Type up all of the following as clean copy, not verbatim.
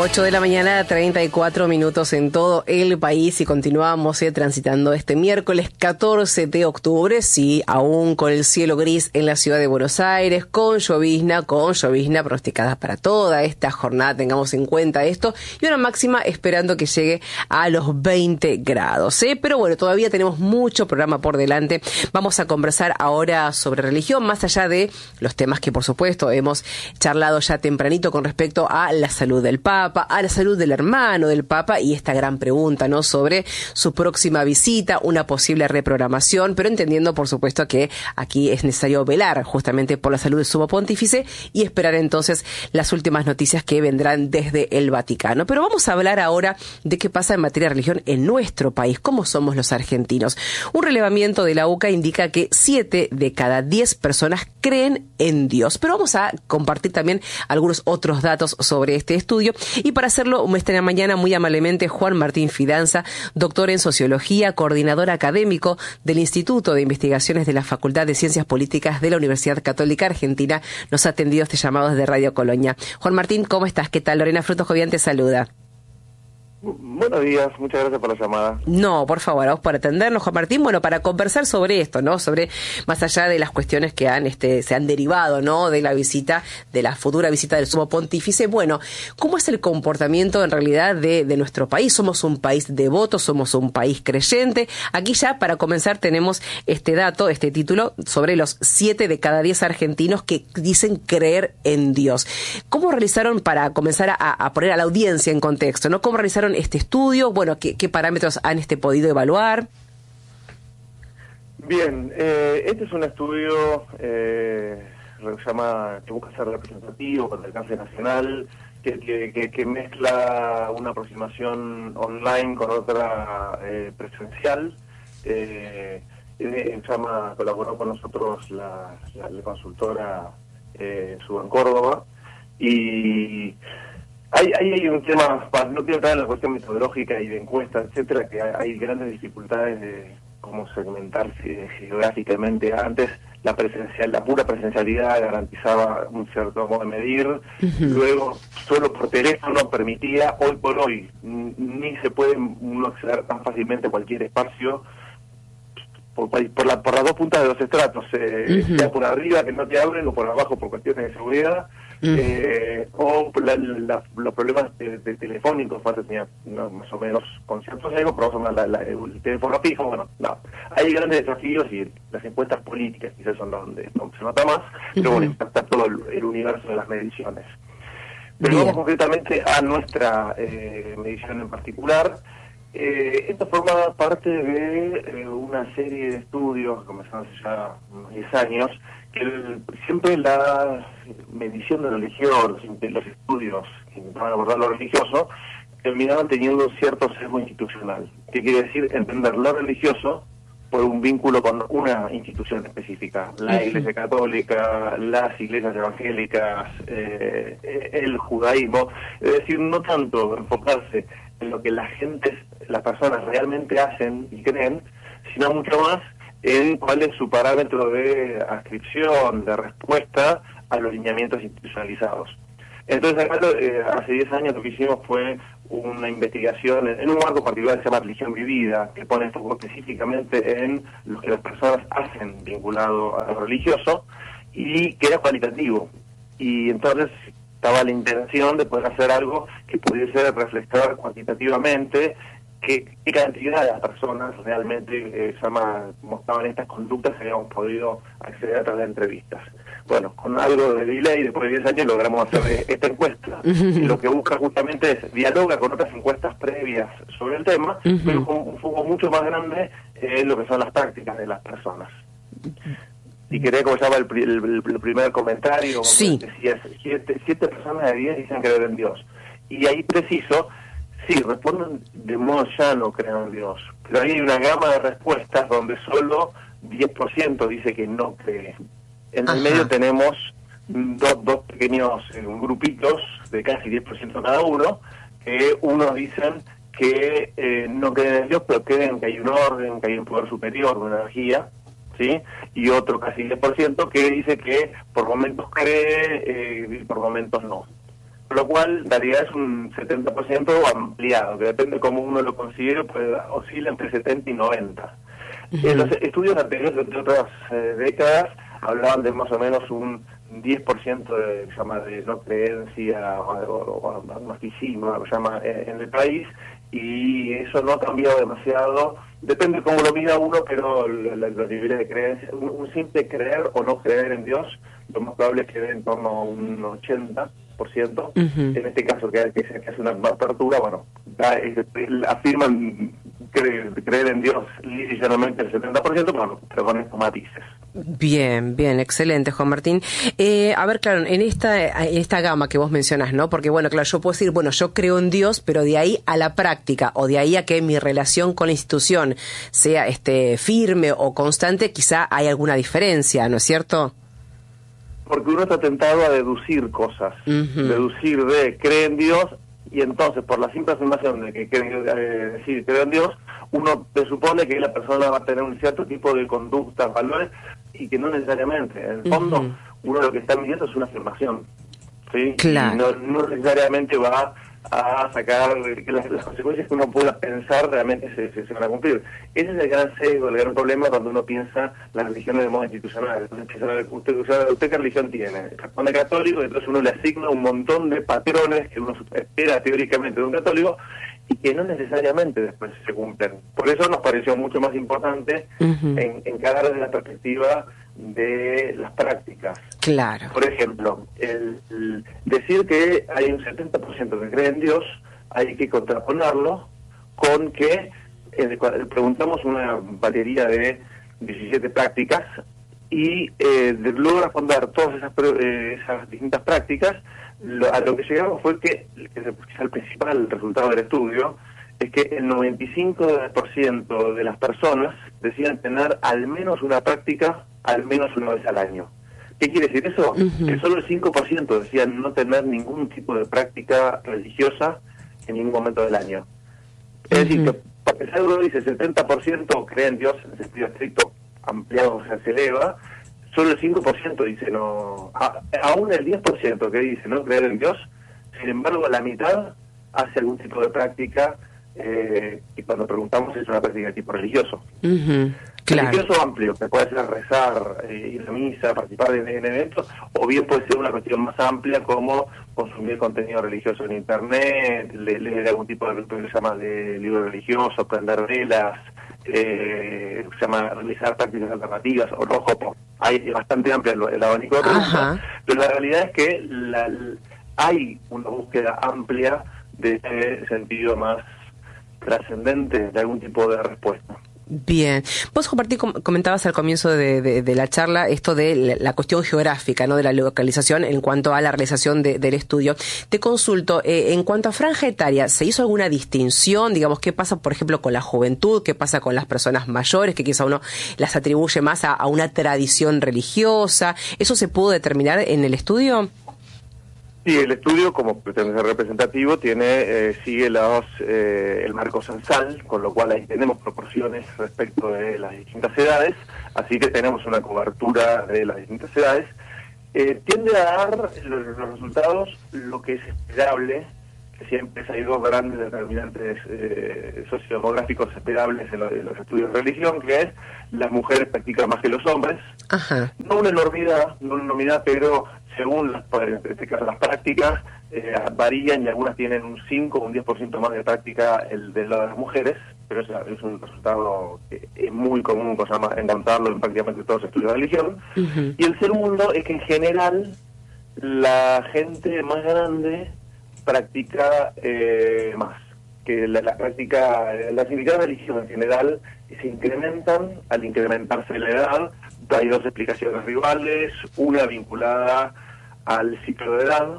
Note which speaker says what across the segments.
Speaker 1: 8 de la mañana, 34 minutos en todo el país y continuamos transitando este miércoles 14 de octubre, sí, aún con el cielo gris en la ciudad de Buenos Aires, con llovizna pronosticada para toda esta jornada, tengamos en cuenta esto, y una máxima esperando que llegue a los 20 grados, pero bueno, todavía tenemos mucho programa por delante. Vamos a conversar ahora sobre religión, más allá de los temas que por supuesto hemos charlado ya tempranito con respecto a la salud del Papa, a la salud del hermano del Papa y esta gran pregunta, ¿no?, sobre su próxima visita, una posible reprogramación, pero entendiendo, por supuesto, que aquí es necesario velar justamente por la salud del sumo pontífice y esperar entonces las últimas noticias que vendrán desde el Vaticano. Pero vamos a hablar ahora de qué pasa en materia de religión en nuestro país, cómo somos los argentinos. Un relevamiento de la UCA indica que 7 de cada 10 personas creen en Dios, pero vamos a compartir también algunos otros datos sobre este estudio. Y para hacerlo, esta mañana muy amablemente Juan Martín Fidanza, doctor en Sociología, coordinador académico del Instituto de Investigaciones de la Facultad de Ciencias Políticas de la Universidad Católica Argentina, nos ha atendido este llamado desde Radio Colonia. Juan Martín, ¿cómo estás? ¿Qué tal? Lorena Frutos Jovian te saluda.
Speaker 2: Buenos días, muchas gracias por la llamada.
Speaker 1: No, por favor, a vos por atendernos, Juan Martín. Bueno, para conversar sobre esto, ¿no? Sobre, más allá de las cuestiones que se han derivado, ¿no?, de la visita, de la futura visita del sumo pontífice. Bueno, ¿cómo es el comportamiento en realidad de nuestro país? ¿Somos un país devoto? ¿Somos un país creyente? Aquí ya, para comenzar, tenemos este dato, este título, sobre los 7 de cada 10 argentinos que dicen creer en Dios. ¿Cómo realizaron, para comenzar a poner a la audiencia en contexto, ¿no? ¿Cómo realizaron este estudio? Bueno, ¿qué parámetros han podido evaluar?
Speaker 2: Bien, este es un estudio que busca ser representativo con alcance nacional, que mezcla una aproximación online con otra presencial. Colaboró con nosotros la consultora Suban Córdoba, y hay un tema, no quiero entrar en la cuestión metodológica y de encuestas, etcétera, que hay grandes dificultades de cómo segmentarse geográficamente. Antes la pura presencialidad garantizaba un cierto modo de medir, luego solo por teléfono permitía, hoy por hoy ni se puede uno acceder tan fácilmente a cualquier espacio por las dos puntas de los estratos, sea por arriba que no te abren, o por abajo por cuestiones de seguridad, o los problemas de telefónicos. Tenía más o menos con ciertos egos, pero el teléfono fijo. Bueno, no, hay grandes desafíos, y las encuestas políticas quizás son donde se nota más, pero bueno, está todo el universo de las mediciones. Pero vamos concretamente a nuestra medición en particular. Esto forma parte de una serie de estudios que comenzaron hace ya unos 10 años, que siempre la medición de religión, los estudios que intentaban abordar lo religioso, terminaban teniendo cierto sesgo institucional. ¿Qué quiere decir? Entender lo religioso por un vínculo con una institución específica, la Iglesia Católica, las iglesias evangélicas, el judaísmo. Es decir, no tanto enfocarse en lo que las personas realmente hacen y creen, sino mucho más en cuál es su parámetro de adscripción, de respuesta a los lineamientos institucionalizados. Entonces, acá, hace 10 años lo que hicimos fue una investigación en un marco particular que se llama Religión Vivida, que pone foco específicamente en lo que las personas hacen vinculado a lo religioso, y que era cualitativo. Y entonces estaba la intención de poder hacer algo que pudiese reflejar cuantitativamente qué cantidad de personas realmente mostraban estas conductas que habíamos podido acceder a través de entrevistas. Bueno, con algo de delay, después de 10 años logramos hacer esta encuesta. Y lo que busca justamente es dialoga con otras encuestas previas sobre el tema, pero con un foco mucho más grande en lo que son las prácticas de las personas. Si querés, como se llama el primer comentario,
Speaker 1: sí.
Speaker 2: Decías, 7 personas de 10 dicen creer en Dios. Y ahí preciso, sí, responden de modo llano, creen en Dios. Pero ahí hay una gama de respuestas donde solo 10% dice que no cree. En el medio tenemos dos pequeños grupitos de casi 10% cada uno, que unos dicen que no creen en Dios, pero creen que hay un orden, que hay un poder superior, una energía, ¿sí? Y otro casi 10% que dice que por momentos cree y por momentos no. Con lo cual, en realidad es un 70% ampliado, que depende de cómo uno lo considere, pues oscila entre 70 y 90. En los estudios anteriores de otras décadas hablaban de más o menos un 10% de no creencia o agnosticismo, llama, en el país, y eso no ha cambiado demasiado. Depende cómo lo mida uno, pero los niveles de creencia, un simple creer o no creer en Dios, lo más probable es que dé en torno a un 80%. En este caso, que hace una apertura, bueno, afirman creer en Dios ligeramente el 70%, pero con estos matices.
Speaker 1: Bien, bien, excelente, Juan Martín. A ver, claro, en esta gama que vos mencionás, ¿no? Porque, bueno, claro, yo puedo decir, bueno, yo creo en Dios, pero de ahí a la práctica, o de ahí a que mi relación con la institución sea firme o constante, quizá hay alguna diferencia, ¿no es cierto?
Speaker 2: Porque uno está tentado a deducir cosas, deducir de cree en Dios, y entonces por la simple afirmación de que decir creo en Dios, uno presupone que la persona va a tener un cierto tipo de conductas, valores, y que no necesariamente. En el fondo, uno lo que está midiendo es una afirmación, ¿sí?
Speaker 1: Claro.
Speaker 2: No necesariamente va a sacar que las consecuencias que uno pueda pensar realmente se van a cumplir. Ese es el gran sesgo, el gran problema cuando uno piensa las religiones de modo institucional. Entonces empieza a ver, ¿usted qué religión tiene? Responde católico, entonces uno le asigna un montón de patrones que uno espera teóricamente de un católico y que no necesariamente después se cumplen. Por eso nos pareció mucho más importante encarar desde la perspectiva de las prácticas.
Speaker 1: Claro.
Speaker 2: Por ejemplo, el decir que hay un 70% que cree en Dios, hay que contraponerlo con que preguntamos una batería de 17 prácticas y luego responder todas esas distintas prácticas. A lo que llegamos fue que el principal resultado del estudio es que el 95% de las personas decían tener al menos una práctica al menos una vez al año. ¿Qué quiere decir eso? Que solo el 5% decían no tener ningún tipo de práctica religiosa en ningún momento del año. Es decir, que para que uno dice 70% cree en Dios en el sentido estricto, ampliado, o sea, se eleva, solo el 5% dice no, aún el 10% que dice no creer en Dios, sin embargo la mitad hace algún tipo de práctica, y cuando preguntamos es una práctica de tipo religioso. Claro. Religioso amplio, que puede ser rezar, ir a misa, participar en eventos, o bien puede ser una cuestión más amplia como consumir contenido religioso en internet, leer algún tipo de que se llama de libro religioso, prender velas, se llama realizar prácticas alternativas, horóscopo. Hay bastante amplia el abanico de preguntas, pero la realidad es que hay una búsqueda amplia de ese sentido más trascendente de algún tipo de respuesta.
Speaker 1: Bien. Vos, Juan Martín, comentabas al comienzo de la charla esto de la cuestión geográfica, ¿no? De la localización en cuanto a la realización del estudio. Te consulto, en cuanto a franja etaria, ¿se hizo alguna distinción? Digamos, ¿qué pasa, por ejemplo, con la juventud? ¿Qué pasa con las personas mayores, que quizá uno las atribuye más a una tradición religiosa? ¿Eso se pudo determinar en el estudio?
Speaker 2: Sí, el estudio, como pretende ser representativo, sigue el marco censal, con lo cual ahí tenemos proporciones respecto de las distintas edades, así que tenemos una cobertura de las distintas edades. Tiende a dar los resultados lo que es esperable, que siempre hay dos grandes determinantes sociodemográficos esperables en los estudios de religión, que es las mujeres practican más que los hombres. No una enormidad, pero según en este caso las prácticas varían, y algunas tienen un 5 o un 10% más de práctica del lado de las mujeres, pero es un resultado que es muy común encontrarlo en prácticamente todos los estudios de religión. Y el segundo es que en general la gente más grande practica más, que las actividades de religión en general se incrementan al incrementarse la edad. Hay dos explicaciones rivales, una vinculada al ciclo de edad,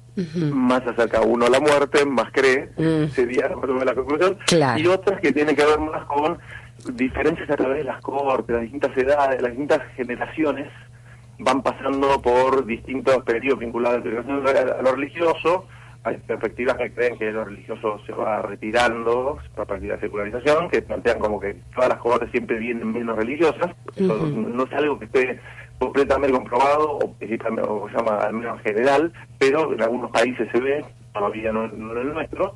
Speaker 2: más acerca uno a la muerte, más cree, sería más o menos la conclusión, y otras que tienen que ver más con diferencias a través de las cohortes, las distintas edades, las distintas generaciones van pasando por distintos periodos vinculados a lo religioso. Hay perspectivas que creen que lo religioso se va retirando para practicar la secularización, que plantean como que todas las cohortes siempre vienen menos religiosas. Eso no es algo que esté completamente comprobado, o se llama al menos general, pero en algunos países se ve, todavía no en el nuestro.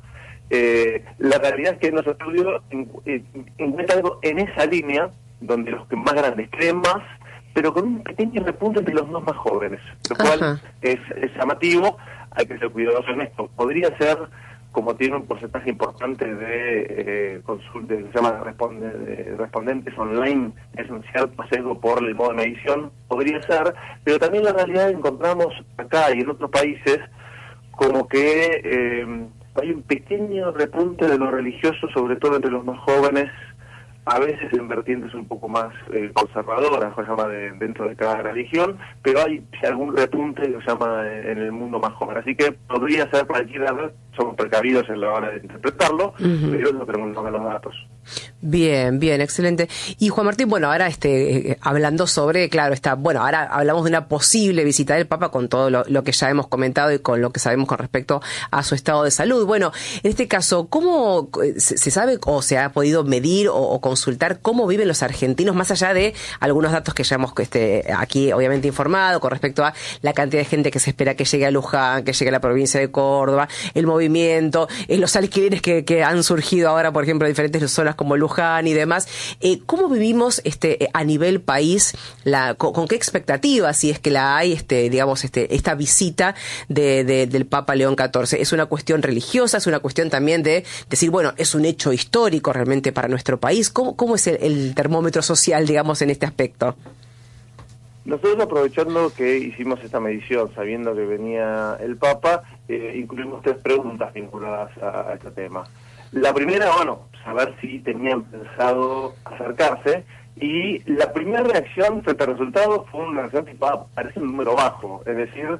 Speaker 2: La realidad es que nuestro estudio encuentra algo en esa línea, donde los que más grandes creen más, pero con un pequeño repunte entre los dos más jóvenes, lo cual es llamativo. Hay que ser cuidadoso en esto. Podría ser, como tiene un porcentaje importante de consultas, se llama respondentes online, es un cierto sesgo por el modo de medición, podría ser, pero también la realidad encontramos acá y en otros países como que hay un pequeño repunte de lo religioso, sobre todo entre los más jóvenes, a veces en vertientes un poco más conservadoras, se llama dentro de cada religión, pero hay algún repunte que se llama en el mundo más joven. Así que podría ser cualquiera, somos precavidos en la hora de interpretarlo, pero no tenemos los datos.
Speaker 1: Bien, bien, excelente. Y Juan Martín, bueno, ahora hablando sobre, claro, ahora hablamos de una posible visita del Papa con todo lo que ya hemos comentado y con lo que sabemos con respecto a su estado de salud. Bueno, en este caso, ¿cómo se sabe o se ha podido medir o consultar cómo viven los argentinos, más allá de algunos datos que ya hemos aquí obviamente informado con respecto a la cantidad de gente que se espera que llegue a Luján, que llegue a la provincia de Córdoba, el movimiento, los alquileres que han surgido ahora, por ejemplo, en diferentes zonas como Luján y demás? ¿Cómo vivimos a nivel país, con qué expectativas, si es que la hay, esta visita del Papa León XIV? ¿Es una cuestión religiosa? ¿Es una cuestión también de decir, bueno, es un hecho histórico realmente para nuestro país? ¿Cómo es el termómetro social, digamos, en este aspecto?
Speaker 2: Nosotros, aprovechando que hicimos esta medición, sabiendo que venía el Papa, incluimos 3 preguntas vinculadas a este tema. La primera, saber si tenían pensado acercarse, y la primera reacción frente al resultado fue una reacción tipo, parece un número bajo, es decir,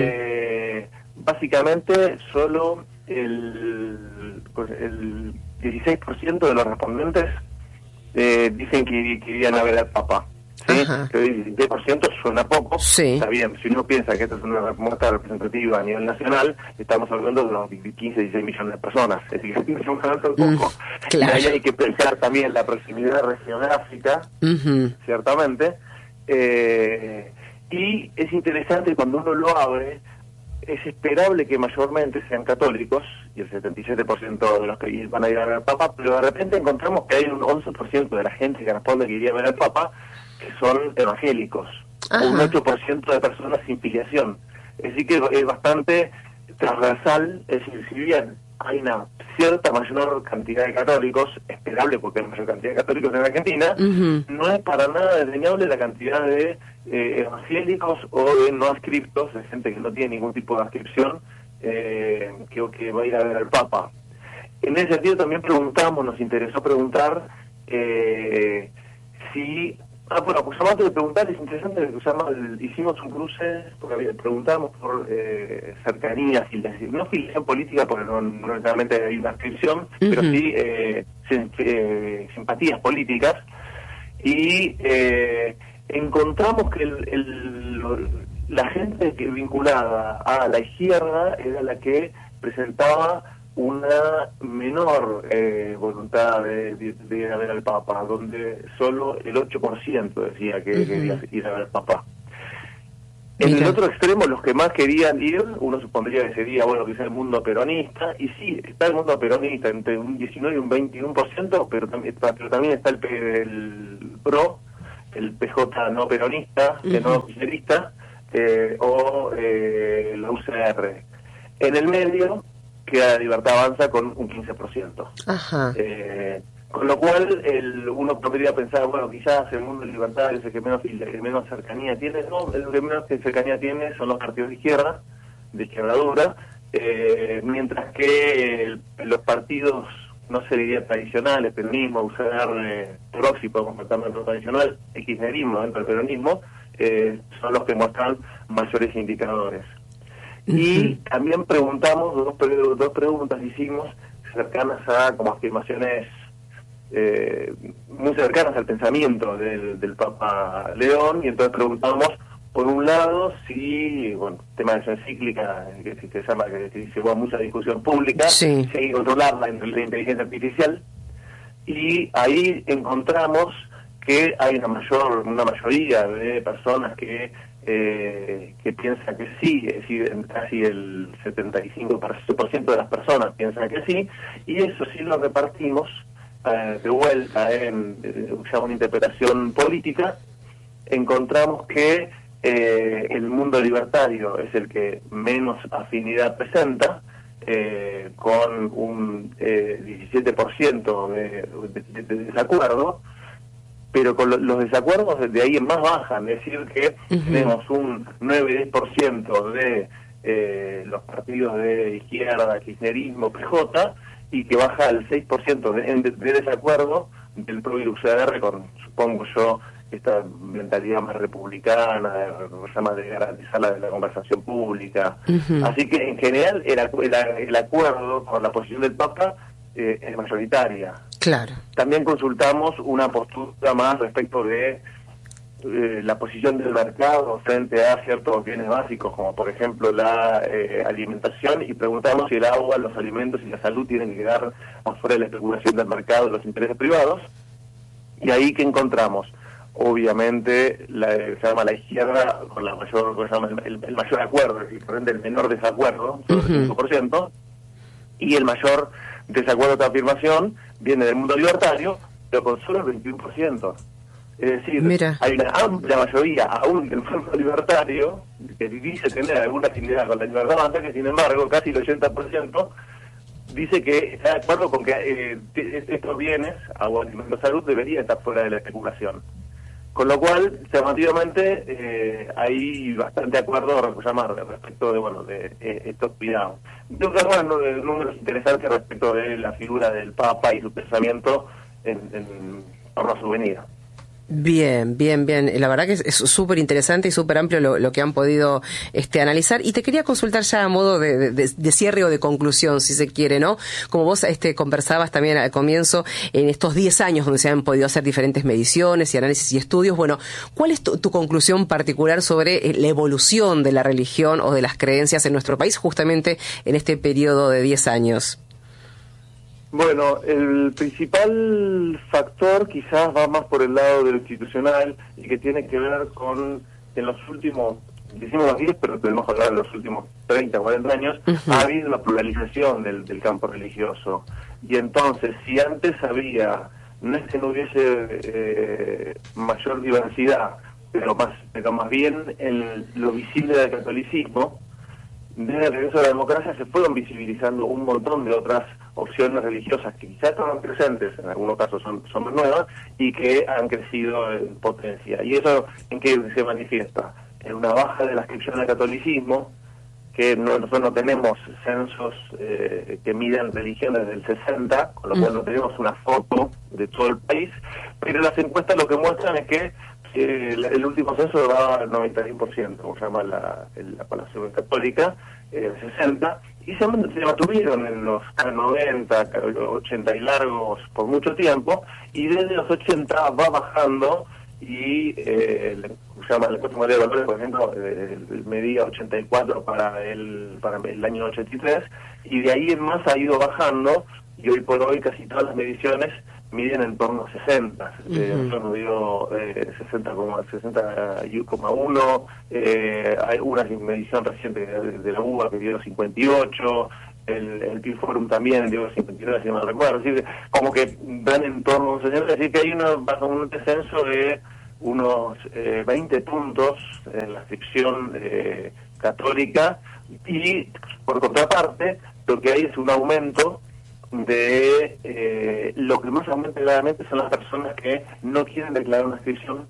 Speaker 2: básicamente solo el 16% de los respondentes dicen que irían a ver al Papa. ¿Sí? El 10% suena poco, sí. Está bien, si uno piensa que esta es una muestra representativa a nivel nacional, estamos hablando de unos 15, 16 millones de personas, es decir, es un poco. Claro. Y ahí hay que pensar también la proximidad geográfica, ciertamente, y es interesante cuando uno lo abre, es esperable que mayormente sean católicos, y el 77% de los que van a ir a ver al Papa, pero de repente encontramos que hay un 11% de la gente que responde que iría a ver al Papa, que son evangélicos, o un 8% de personas sin filiación. Es decir, que es bastante transversal, es decir, si bien hay una cierta mayor cantidad de católicos, esperable porque hay mayor cantidad de católicos en Argentina, no es para nada desdeñable la cantidad de evangélicos o de no adscriptos, de gente que no tiene ningún tipo de adscripción, que va a ir a ver al Papa. En ese sentido también nos interesó preguntar si... pues además de preguntar, es interesante que hicimos un cruce, porque preguntamos por cercanías, no filiación política, porque no necesariamente hay una inscripción, pero sí simpatías políticas, y encontramos que la gente vinculada a la izquierda era la que presentaba una menor voluntad de ir a ver al Papa, donde solo el 8% decía que quería ir a ver al Papa. En el otro extremo, los que más querían ir, uno supondría que sería, quizá el mundo peronista, y sí, está el mundo peronista entre un 19 y un 21%, pero también está el PRO, el PJ no peronista, no kirchnerista, o la UCR. En el medio queda Libertad Avanza con un 15%. Con lo cual uno podría pensar, quizás el mundo libertario es el que menos cercanía tiene. No, el que menos cercanía tiene son los partidos de izquierda dura, mientras que los partidos, no se diría tradicionales, peronismo, UCR, PRO, podemos meterlo en lo tradicional, el kirchnerismo dentro del peronismo, son los que muestran mayores indicadores. Y también preguntamos, dos preguntas hicimos cercanas a como afirmaciones muy cercanas al pensamiento del Papa León, y entonces preguntamos, por un lado, si, tema de su encíclica, que se llama, que llevó a mucha discusión pública, si hay que controlar la inteligencia artificial, y ahí encontramos que hay una mayoría de personas que piensa que sí, es decir, casi el 75% de las personas piensan que sí, y eso sí lo repartimos de vuelta en ya una interpretación política. Encontramos que el mundo libertario es el que menos afinidad presenta, con un 17% de desacuerdo, pero con los desacuerdos de ahí en más bajan, es decir que tenemos un 9-10% de los partidos de izquierda, kirchnerismo, PJ, y que baja al 6% de desacuerdo del propio UCR con, supongo yo, esta mentalidad más republicana, de garantizar la conversación pública. Así que en general el acuerdo con la posición del Papa es mayoritaria.
Speaker 1: Claro. También
Speaker 2: consultamos una postura más respecto de la posición del mercado frente a ciertos bienes básicos, como por ejemplo la alimentación, y preguntamos si el agua, los alimentos y la salud tienen que quedar afuera de la especulación del mercado, de los intereses privados. Y ahí que encontramos, obviamente, se llama la izquierda con la mayor, se llama el mayor acuerdo, es decir, el menor desacuerdo, sobre el 5%, y el mayor desacuerdo de afirmación viene del mundo libertario, pero con solo el 21%. Es decir, hay una amplia mayoría, aún del mundo libertario, que dice tener alguna afinidad con la libertad avanza, que sin embargo casi el 80% dice que está de acuerdo con que estos bienes, agua, alimento, salud, deberían estar fuera de la especulación. Con lo cual, llamativamente, hay bastante acuerdo respecto de estos cuidados. Yo creo que números interesantes respecto de la figura del Papa y su pensamiento en torno a su venida.
Speaker 1: Bien. La verdad que es súper interesante y súper amplio lo que han podido analizar. Y te quería consultar ya a modo de cierre o de conclusión, si se quiere, ¿no? Como vos conversabas también al comienzo, en estos 10 años donde se han podido hacer diferentes mediciones y análisis y estudios, bueno, ¿cuál es tu conclusión particular sobre la evolución de la religión o de las creencias en nuestro país justamente en este periodo de 10 años?
Speaker 2: Bueno, el principal factor quizás va más por el lado de lo institucional y que tiene que ver con, en los últimos, decimos los 10, pero tenemos que hablar de los últimos 30, 40 años, ha habido una pluralización del campo religioso. Y entonces, si antes había, no es que no hubiese mayor diversidad, pero más bien lo visible del catolicismo, desde el regreso de la democracia se fueron visibilizando un montón de otras opciones religiosas que quizás estaban presentes, en algunos casos son más nuevas, y que han crecido en potencia. ¿Y eso en qué se manifiesta? En una baja de la inscripción al catolicismo, que nosotros no tenemos censos que midan religiones del 60, con lo cual no tenemos una foto de todo el país, pero las encuestas lo que muestran es que el último censo daba al 91%, como se llama la población católica, el 60%, y se mantuvieron en los 90, 80 y largos por mucho tiempo, y desde los 80 va bajando, y se llama la encuesta de valores, por ejemplo, medía 84 para el año 83, y de ahí en más ha ido bajando, y hoy por hoy casi todas las mediciones miden en torno a 60. Nosotros nos dio 60,1, hay una medición reciente de la UBA que dio 58, el Pew Forum también dio 59, si no me recuerdo, es decir, como que dan en torno a un 60, es decir que hay un descenso de unos 20 puntos en la inscripción católica, y por contraparte lo que hay es un aumento de lo que más aumenta claramente son las personas que no quieren declarar una inscripción,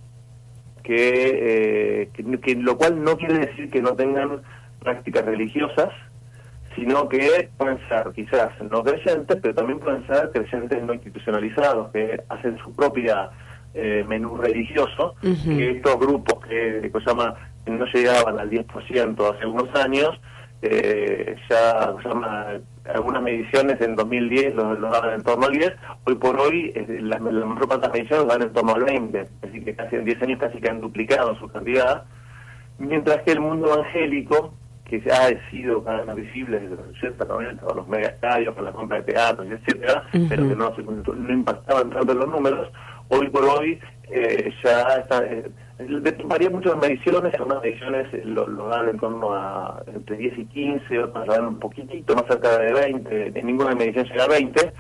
Speaker 2: que lo cual no quiere decir que no tengan prácticas religiosas, sino que pueden ser quizás no creyentes, pero también pueden ser creyentes no institucionalizados, que hacen su propia menú religioso, que estos grupos que no llegaban al 10% hace unos años, algunas mediciones en 2010 lo daban en torno al 10, hoy por hoy la mayor parte de las mediciones van en torno al 20, así que casi en 10 años casi que han duplicado su cantidad, mientras que el mundo evangélico, que ha sido cada vez más visible desde los 80, 90, con los mega estadios, con la compra de teatros, etcétera, pero que no impactaban tanto en los números, hoy por hoy ya está, varía mucho las mediciones, algunas mediciones lo dan en torno a entre 10 y 15, otras lo dan un poquitito más cerca de 20, en ninguna medición llega a 20,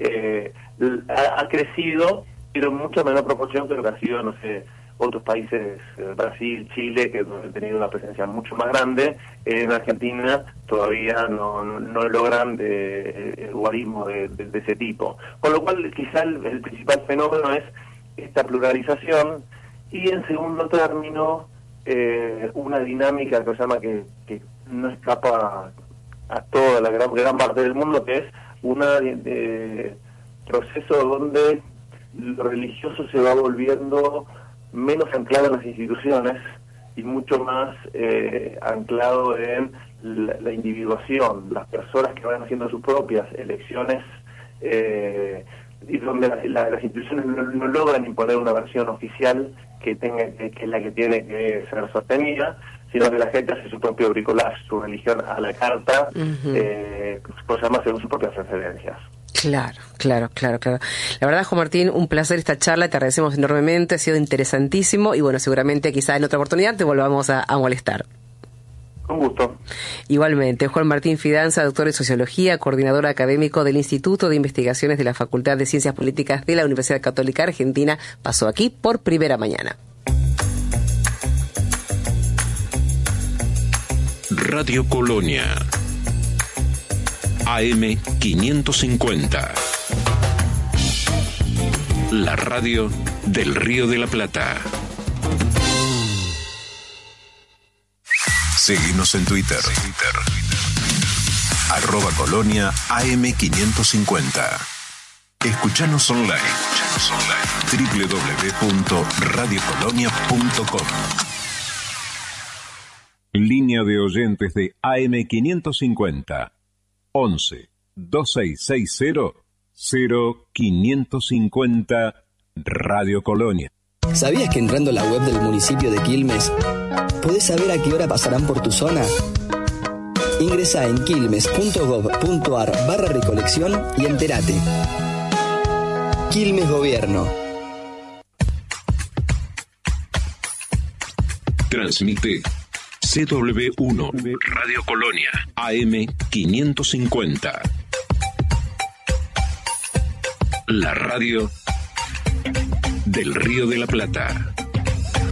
Speaker 2: ha crecido, pero en mucha menor proporción que lo que ha sido, no sé, otros países, Brasil, Chile, que han tenido una presencia mucho más grande. En Argentina todavía no logran el guarismo de ese tipo. Con lo cual, quizá el principal fenómeno es esta pluralización y, en segundo término, una dinámica que se llama que no escapa a toda la gran parte del mundo, que es un proceso donde lo religioso se va volviendo menos anclado en las instituciones y mucho más anclado en la individuación, las personas que van haciendo sus propias elecciones, y donde las instituciones no logran imponer una versión oficial que es la que tiene que ser sostenida, sino que la gente hace su propio bricolage, su religión a la carta, por llamarse según sus propias referencias.
Speaker 1: Claro. La verdad, Juan Martín, un placer esta charla, te agradecemos enormemente, ha sido interesantísimo y bueno, seguramente quizá en otra oportunidad te volvamos a molestar.
Speaker 2: Con gusto.
Speaker 1: Igualmente, Juan Martín Fidanza, doctor en Sociología, coordinador académico del Instituto de Investigaciones de la Facultad de Ciencias Políticas de la Universidad Católica Argentina, pasó aquí por primera mañana.
Speaker 3: Radio Colonia AM 550. La radio del Río de la Plata. Seguinos en Twitter. @Colonia AM 550. Escuchanos online. www.radiocolonia.com. Línea de oyentes de AM 550. 11 2660 0550 Radio Colonia.
Speaker 4: ¿Sabías que entrando a la web del municipio de Quilmes podés saber a qué hora pasarán por tu zona? Ingresá en quilmes.gov.ar/recolección y entérate. Quilmes Gobierno.
Speaker 3: Transmite CW1 Radio Colonia AM 550. La radio del Río de la Plata.